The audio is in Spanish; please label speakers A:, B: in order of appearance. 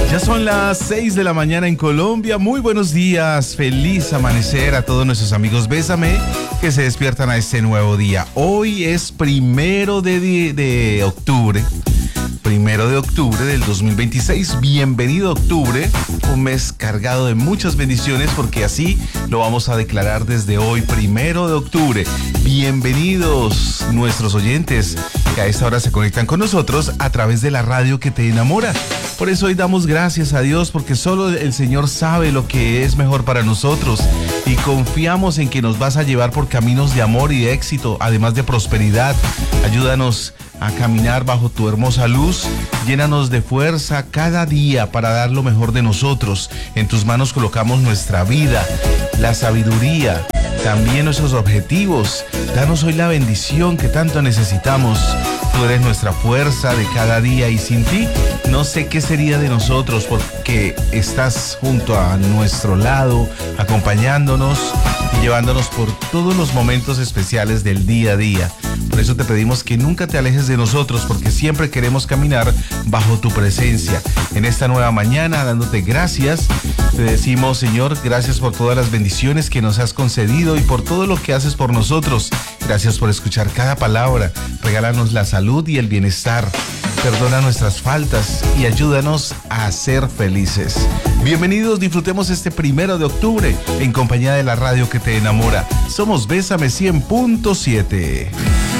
A: Ya son las 6 de la mañana en Colombia. Muy buenos días, feliz amanecer a todos nuestros amigos Bésame que se despiertan a este nuevo día. Hoy es 1 de octubre. 1 de octubre del 2026. Bienvenido octubre, un mes cargado de muchas bendiciones porque así lo vamos a declarar desde hoy, 1 de octubre. Bienvenidos nuestros oyentes que a esta hora se conectan con nosotros a través de la radio que te enamora. Por eso hoy damos gracias a Dios porque solo el Señor sabe lo que es mejor para nosotros y confiamos en que nos vas a llevar por caminos de amor y de éxito, además de prosperidad. Ayúdanos a caminar bajo tu hermosa luz, llénanos de fuerza cada día para dar lo mejor de nosotros. En tus manos colocamos nuestra vida, la sabiduría, también nuestros objetivos. Danos hoy la bendición que tanto necesitamos. Tú eres nuestra fuerza de cada día y sin ti no sé qué sería de nosotros porque estás junto a nuestro lado, acompañándonos y llevándonos por todos los momentos especiales del día a día. Por eso te pedimos que nunca te alejes de nosotros porque siempre queremos caminar bajo tu presencia. En esta nueva mañana, dándote gracias, te decimos, Señor, gracias por todas las bendiciones que nos has concedido y por todo lo que haces por nosotros. Gracias por escuchar cada palabra. Regálanos la salud y el bienestar. Perdona nuestras faltas y ayúdanos a ser felices. Bienvenidos, disfrutemos este 1 de octubre en compañía de la radio que te enamora. Somos Bésame 100.7.